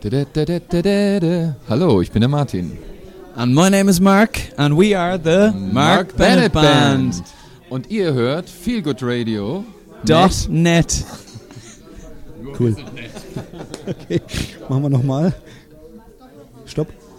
Hallo, ich bin der Martin. And my name is Mark and we are the Mark Bennett Band. Und ihr hört Feelgood Radio .net. Cool. Okay, machen wir nochmal. Stopp.